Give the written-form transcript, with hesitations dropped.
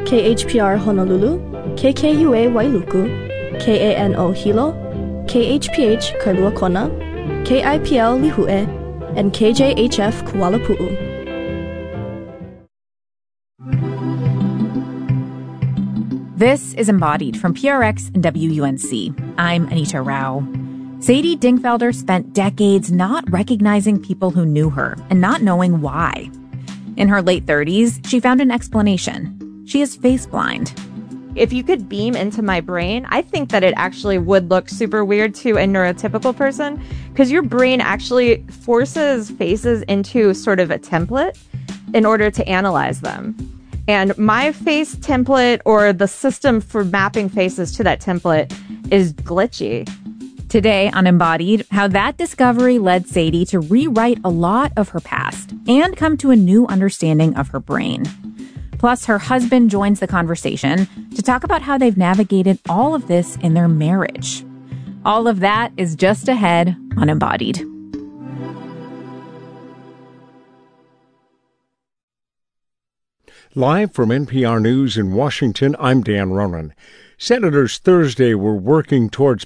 KHPR Honolulu, KKUA Wailuku, KANO Hilo, KHPH Kailua Kona, KIPL Lihue, and KJHF Kuala Pu'u. This is Embodied from PRX and WUNC. I'm Anita Rao. Sadie Dingfelder spent decades not recognizing people who knew her and not knowing why. In her late 30s, she found an explanation. She is face blind. If you could beam into my brain, I think that it actually would look super weird to a neurotypical person because your brain actually forces faces into sort of a template in order to analyze them. And my face template or the system for mapping faces to that template is glitchy. Today on Embodied, how that discovery led Sadie to rewrite a lot of her past and come to a new understanding of her brain. Plus, her husband joins the conversation to talk about how they've navigated all of this in their marriage. All of that is just ahead on Embodied. Live from NPR News in Washington, I'm Dan Ronan. Senators Thursday were working towards